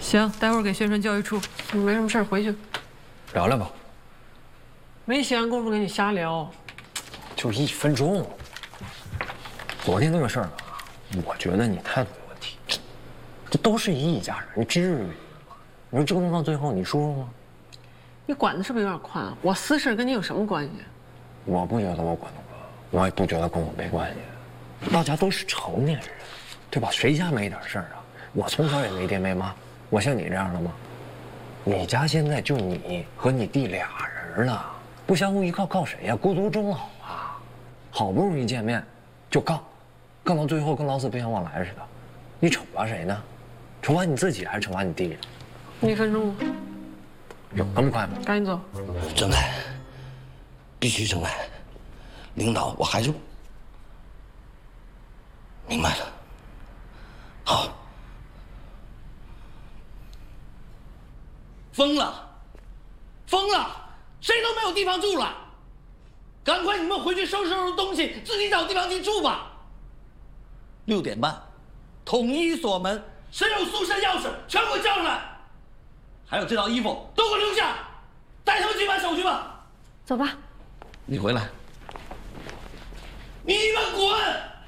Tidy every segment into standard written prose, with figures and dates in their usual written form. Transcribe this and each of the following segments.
行，待会儿给宣传教育处。你没什么事儿回去。 聊聊吧。 没闲工夫跟你瞎聊。 就1分钟。昨天那个事儿啊，我觉得你态度有问题。这都是一家人，你至于吗？你说折腾到最后，你舒服吗？ 你管的是不是有点宽啊？我私事跟你有什么关系？ 我不觉得我管得宽，我也不觉得跟我没关系。大家都是成年人，对吧？谁家没点事儿啊？我从小也没爹没妈，我像你这样的吗？你家现在就你和你弟俩人了，不相互依靠，靠谁呀？孤独终老啊！好不容易见面，就杠到最后跟老死不相往来似的。你惩罚谁呢？惩罚你自己还是惩罚你弟呀 ？1分钟。 有那么快吗？ 赶紧走。 郑开，必须郑开。领导，我还是明白了。好。 疯了，疯了，谁都没有地方住了。赶快你们回去收拾收拾东西，自己找地方去住吧。6点半，统一锁门，谁有宿舍钥匙全给我交出来。还有这套衣服都给我留下，带他们去办手续吧。 走吧。 你回来。你们滚！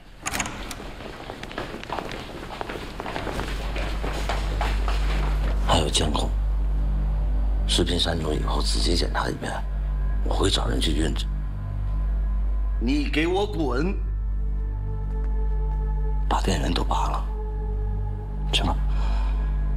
还有监控，视频删除以后仔细检查一遍，我会找人去验证。 你给我滚！ 把电源都拔了，去吧。